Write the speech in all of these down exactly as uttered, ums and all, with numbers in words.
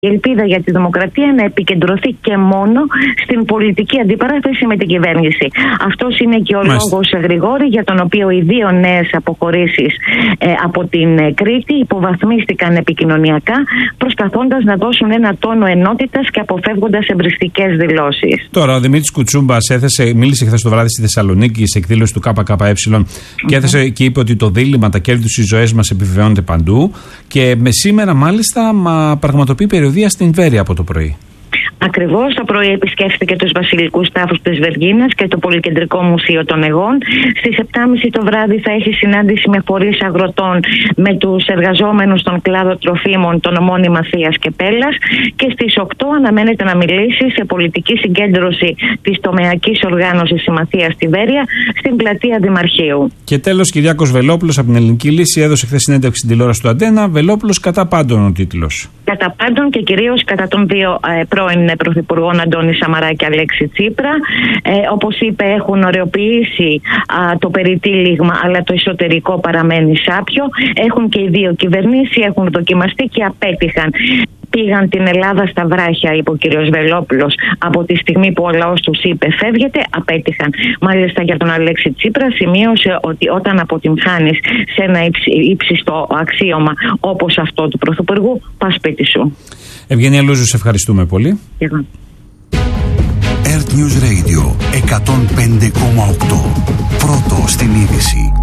Η ελπίδα για τη δημοκρατία να επικεντρωθεί και μόνο στην πολιτική αντιπαράθεση με την κυβέρνηση. Αυτός είναι και ο λόγος, Γρηγόρη, για τον οποίο οι δύο νέες αποχωρήσεις ε, από την Κρήτη υποβαθμίστηκαν επικοινωνιακά, προσπαθώντας να δώσουν ένα τόνο ενότητας και αποφεύγοντας εμπριστικές δηλώσεις. Τώρα, ο Δημήτρης Κουτσούμπας έθεσε, μίλησε χθες το βράδυ στη Θεσσαλονίκη σε εκδήλωση του ΚΚΕ και έθεσε και είπε ότι το δίλημμα, τα κέρδη τους, οι ζωές μας επιβεβαιώνεται παντού. Και με σήμερα, μάλιστα, μα πραγματοποιεί περιοδεία στην Βέρεια από το πρωί. Ακριβώς, το πρωί επισκέφθηκε τους βασιλικούς τάφους της Βεργίνας και το Πολυκεντρικό Μουσείο των Αιγών. Στις επτά και μισή το βράδυ θα έχει συνάντηση με φορείς αγροτών, με τους εργαζόμενους στον κλάδο τροφίμων των ομώνυμα Θείας και Πέλλας, και στις οκτώ αναμένεται να μιλήσει σε πολιτική συγκέντρωση της τομεακής οργάνωσης Συμμαθίας στη Βέρεια, στην πλατεία Δημαρχείου. Και τέλος, Κυριάκος Βελόπουλος από την Ελληνική Λύση έδωσε χθες συνέντευξη στην τηλεόραση του Αντένα. Βελόπουλος κατά πάντων ο τίτλος. Κατά πάντων και κυρίως κατά των δύο ε, πρώην πρωθυπουργών Αντώνη Σαμαρά και Αλέξη Τσίπρα. Ε, όπως είπε, έχουν ωρεοποιήσει α, το περιτύλιγμα, αλλά το εσωτερικό παραμένει σάπιο. Έχουν και οι δύο κυβερνήσεις, έχουν δοκιμαστεί και απέτυχαν. Πήγαν την Ελλάδα στα βράχια, είπε ο κ. Βελόπουλος, από τη στιγμή που ο λαός τους είπε φεύγετε, απέτυχαν. Μάλιστα για τον Αλέξη Τσίπρα σημείωσε ότι όταν αποτυγχάνεις σε ένα ύψιστο αξίωμα όπως αυτό του Πρωθυπουργού, πας σπίτι σου. Ευγενία Λούζου, σε ευχαριστούμε πολύ. Εγώ. Earth News Radio εκατόν πέντε κόμμα οκτώ. Πρώτο στην είδηση.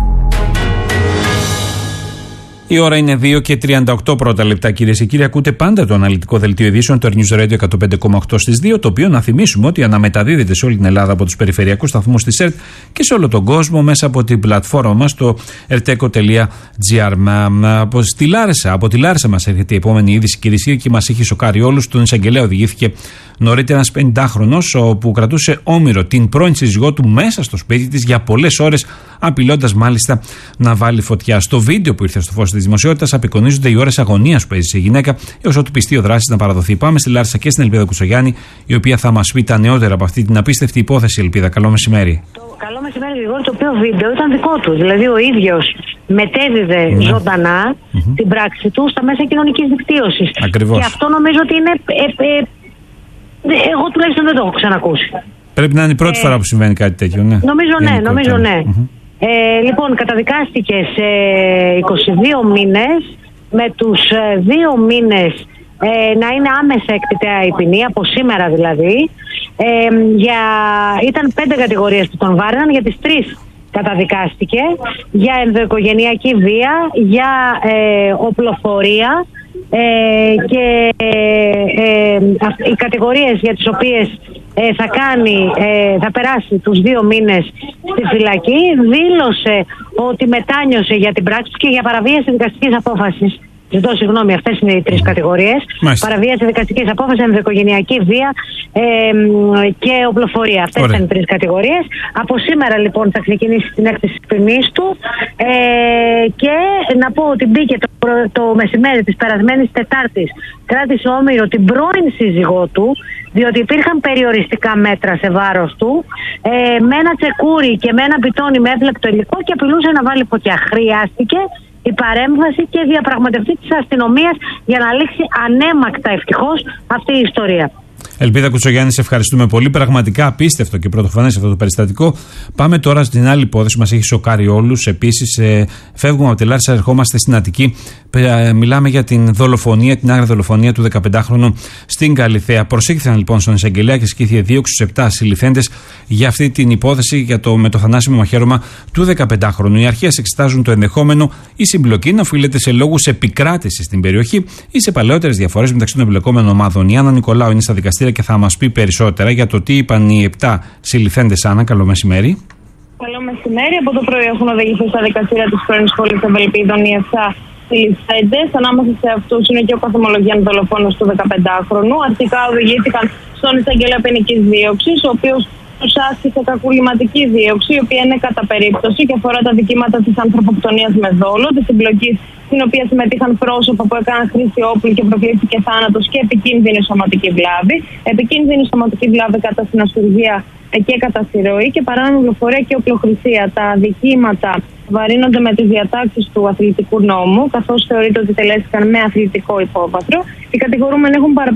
Η ώρα είναι δύο και τριάντα οκτώ πρώτα λεπτά, κυρίες και κύριοι. Ακούτε πάντα το αναλυτικό δελτίο ειδήσεων, το Earth News Radio εκατόν πέντε κόμμα οκτώ στις δύο, το οποίο να θυμίσουμε ότι αναμεταδίδεται σε όλη την Ελλάδα από τους περιφερειακούς σταθμούς της ΕΡΤ και σε όλο τον κόσμο μέσα από την πλατφόρμα μας, το ερτέκο τελεία τζι άρ. Από τη Λάρισα, από τη Λάρισα μας έρχεται η επόμενη είδηση, κυρίες και κύριοι, μας έχει σοκάρει όλους. Τον εισαγγελέα οδηγήθηκε νωρίτερα ένας πενηντάχρονος που κρατούσε όμηρο την πρώην σύζυγό του μέσα στο σπίτι της για πολλές ώρες, απειλώντας μάλιστα να βάλει φωτιά. Στο βίντεο που ήρθε στο φως της δημοσιότητας απεικονίζονται οι ώρες αγωνίας που έζησε η γυναίκα έως ότου πιστεί ο δράστης να παραδοθεί. Πάμε στη Λάρισα και στην Ελπίδα Κουτσογιάννη, η οποία θα μας πει τα νεότερα από αυτή την απίστευτη υπόθεση. Ελπίδα, καλό μεσημέρι. Το καλό μεσημέρι, Γρηγόρη, το οποίο βίντεο ήταν δικό του. Δηλαδή ο ίδιος μετέδιδε ναι. ζωντανά mm-hmm. την πράξη του στα μέσα κοινωνικής δικτύωσης. Ακριβώς. Και αυτό νομίζω ότι είναι. Ε, ε, ε, εγώ τουλάχιστον δεν το έχω ξανακούσει. Πρέπει να είναι η πρώτη ε, φορά που συμβαίνει κάτι τέτοιο, ναι. Νομίζω ναι, νομίζω ναι. Mm-hmm. Ε, λοιπόν, καταδικάστηκε σε είκοσι δύο μήνες, με τους δύο μήνες ε, να είναι άμεσα εκτιτέα η ποινή, από σήμερα δηλαδή. Ε, για, ήταν πέντε κατηγορίες που τον βάραιναν, για τις τρεις καταδικάστηκε, για ενδοοικογενειακή βία, για ε, οπλοφορία ε, και ε, ε, οι κατηγορίες για τις οποίες ε, θα κάνει, ε, θα περάσει τους δύο μήνες στη φυλακή. Δήλωσε ότι μετάνιωσε για την πράξη και για παραβίαση δικαστικής απόφασης. Ζητώ συγγνώμη, αυτές είναι οι τρεις κατηγορίες. Παραβίαση δικαστικής απόφασης, ενδοοικογενειακή βία ε, και οπλοφορία. Αυτές είναι οι τρεις κατηγορίες. Από σήμερα λοιπόν θα ξεκινήσει την έκθεση της ποινής του ε, και να πω ότι μπήκε το, το μεσημέρι της περασμένης Τετάρτης, κράτησε όμηρο την πρώην σύζυγό του, διότι υπήρχαν περιοριστικά μέτρα σε βάρος του, ε, με ένα τσεκούρι και με ένα πιτόνι με εύλεκτο υλικό, και απειλούσε να βάλει φωτιά. Χρειάστηκε η παρέμβαση και η διαπραγματευτή της αστυνομίας για να λήξει ανέμακτα, ευτυχώς, αυτή η ιστορία. Ελπίδα Κουτσογιάννη, σε ευχαριστούμε πολύ. Πραγματικά απίστευτο και πρωτοφανές αυτό το περιστατικό. Πάμε τώρα στην άλλη υπόθεση που μας έχει σοκάρει όλους. Επίσης, ε, φεύγουμε από τη Λάρισα, ερχόμαστε στην Αττική. Ε, μιλάμε για την δολοφονία, την άγρια δολοφονία του δεκαπεντάχρονου στην Καλιθέα. Προσήχθηκαν λοιπόν στον εισαγγελέα και ασκήθηκε δίωξη στους επτά συλληφθέντες για αυτή την υπόθεση, για το, με το θανάσιμο μαχαίρωμα του δεκαπεντάχρονου. Οι αρχές εξετάζουν το ενδεχόμενο η συμπλοκή να οφείλεται σε λόγους επικράτησης στην περιοχή ή σε παλαιότερες διαφορές μεταξύ των εμπλεκόμενων ομάδων. Η Άννα Νικολάου είναι στα δικαστήρια και θα μας πει περισσότερα για το τι είπαν οι επτά συλληφθέντες. Άννα, καλό μεσημέρι. Καλό μεσημέρι. Από το πρωί έχουν οδηγηθεί στα δικαστήρια της πρώην σχολής Ευελπίδων οι επτά συλληφθέντες. Ανάμεσα σε αυτούς είναι και ο καθομολογιαν δολοφόνος του δεκαπεντάχρονου. Αρχικά οδηγήθηκαν στον εισαγγελέα ποινικής δίωξης, ο οποίος τους άσκησε κακουργηματική δίωξη, η οποία είναι κατά περίπτωση και αφορά τα δικήματα της ανθρωποκτονίας με δόλο, της συμπλοκής στην οποία συμμετείχαν πρόσωπα που έκαναν χρήση όπλου και προκλήθηκε θάνατος και επικίνδυνη σωματική βλάβη. Επικίνδυνη σωματική βλάβη κατά συναστουργία και κατά συρροή και παράνομη βλοφορία και οπλοχρησία. Τα αδικήματα βαρύνονται με τις διατάξεις του αθλητικού νόμου, καθώς θεωρείται ότι τελέστηκαν με αθλητικό υπόβαθρο. Οι κατηγορούμενοι έχουν παραπονεί